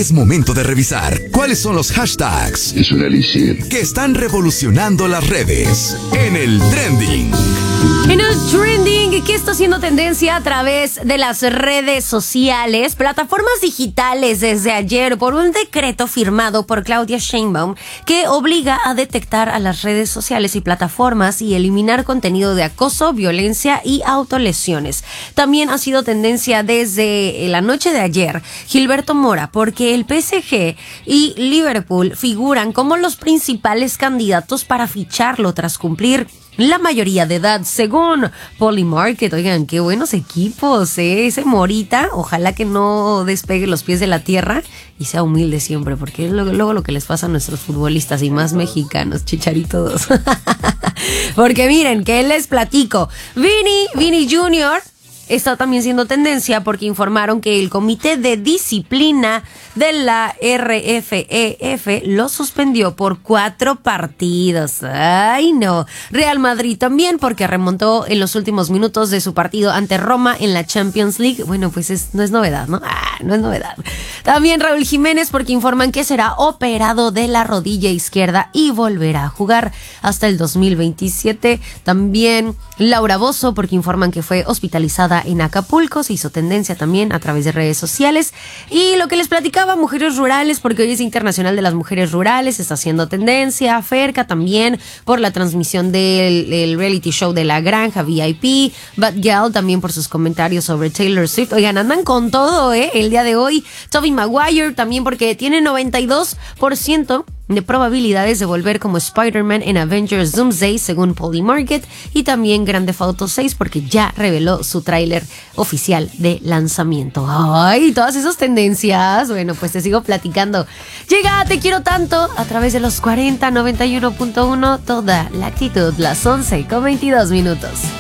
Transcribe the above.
Es momento de revisar cuáles son los hashtags Es un elixir que están revolucionando las redes en el trending. En el trending, ¿qué está haciendo tendencia a través de las redes sociales? Plataformas digitales desde ayer por un decreto firmado por Claudia Sheinbaum que obliga a detectar a las redes sociales y plataformas y eliminar contenido de acoso, violencia y autolesiones. También ha sido tendencia desde la noche de ayer Gilberto Mora, porque el PSG y Liverpool figuran como los principales candidatos para ficharlo tras cumplir la mayoría de edad, según Polymarket. Oigan, qué buenos equipos, ese Morita, ojalá que no despegue los pies de la tierra y sea humilde siempre, porque es luego lo que les pasa a nuestros futbolistas y más mexicanos, chicharitos. Porque miren, que les platico, Vini Jr. está también siendo tendencia porque informaron que el Comité de Disciplina de la RFEF lo suspendió por 4 partidos. ¡Ay, no! Real Madrid también, porque remontó en los últimos minutos de su partido ante Roma en la Champions League. Bueno, pues no es novedad, ¿no? No es novedad. También Raúl Jiménez, porque informan que será operado de la rodilla izquierda y volverá a jugar hasta el 2027. También Laura Bozzo, porque informan que fue hospitalizada en Acapulco, se hizo tendencia también a través de redes sociales. Y lo que les platicaba, mujeres rurales, porque hoy es Internacional de las Mujeres Rurales, está haciendo tendencia. Ferca también por la transmisión del reality show de La Granja VIP. Bad Gal también por sus comentarios sobre Taylor Swift. Oigan, andan con todo, el día de hoy. Tobey Maguire también, porque tiene 92% de probabilidades de volver como Spider-Man en Avengers Doomsday, según Polymarket. Y también Grand Theft Auto 6, porque ya reveló su tráiler oficial de lanzamiento. ¡Ay! Todas esas tendencias. Bueno, pues te sigo platicando. Llega Te Quiero Tanto a través de los 40 91.1. Toda la actitud, las 11:22 minutos.